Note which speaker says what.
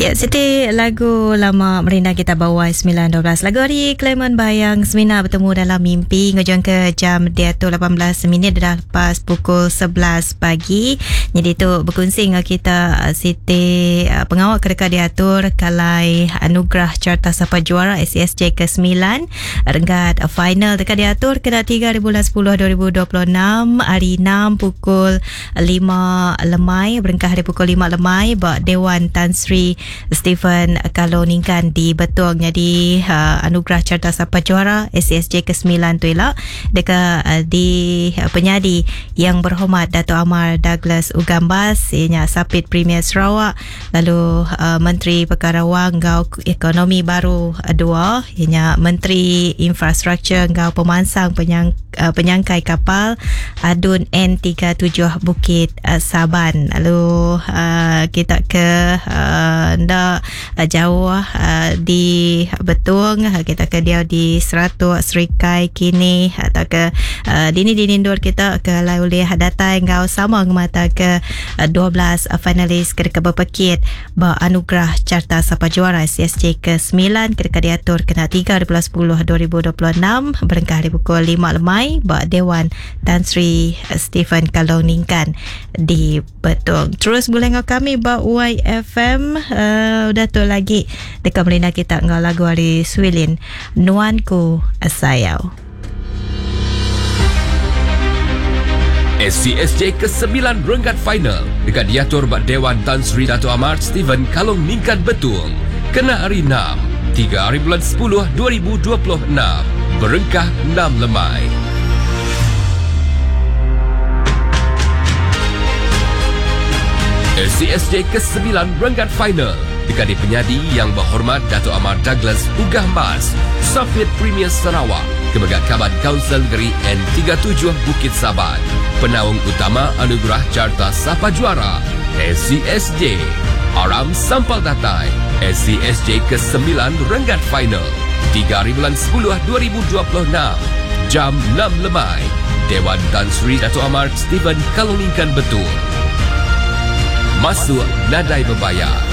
Speaker 1: Ya, Siti lagu lama Merinda Kita Bawai 9.12. Lagu hari Clement Bayang Semina bertemu dalam mimpi. Ngejong ke jam dia tu 18 minit dah lepas pukul 11 pagi. Jadi tu berkongsi dengan kita Siti pengawal kedekah diatur kalai anugerah Carta Sapa Juara SCSJ ke-9 renggat final dekat diatur kena 3 bulan 10 2026 hari 6 pukul 5 lemai berengkah hari pukul 5 lemai bak Dewan Tan Sri Stephen Kaloningkan di Betung. Jadi anugerah Carta Sapa Juara SCSJ ke-9 tu elak dekat di penyadi yang berhormat Dato' Amar Douglas Ugambas ianya Sapit Premier Sarawak, lalu Menteri Perkara Wang Ngau Ekonomi Baru 2 ianya Menteri Infrastruktur Ngau Pemansang Penyangkai Kapal Adun N37 Bukit Saban. Lalu kita ke ndak jauh di Betung, kita ke dia di Seratuk Serikai kini atau ke dini dindur kita ke lai oleh datai ngau sama mata ke 12 finalis ke berpekit ba anugerah Carta Sapa Juara SCSJ ke-9 ke diatur kena 3 bulan 10 2026 berengkah hari pukul 5 lemai ba Dewan Tan Sri Stephen Kaloningkan di Betung. Terus boleh ngau kami ba YFM udah tu lagi dekat Merinda Kita ngau lagu hari Swilin Nuanku Sayau.
Speaker 2: SCSJ ke-9 renggat final dekat diatur bak Dewan Tan Sri Dato' Amar Stephen Kaloningkan Betung kena hari 6 3 bulan 10 2026 berengkah 6 lemai. SCSJ ke-9 renggat final dekat di penyadi yang berhormat Dato' Amar Douglas Ugambas Sapit Premier Sarawak Kemegat Kaban Kaunsil Negeri N37 Bukit Saban, penaung utama anugerah Carta Sapa Juara SCSJ. Aram sampal datai SCSJ ke-9 renggat final 3 bulan 10 2026 jam 6 lemai Dewan Tan Sri Dato' Amar Stephen Kaloningkan Betul. Masuk nadai berbayar.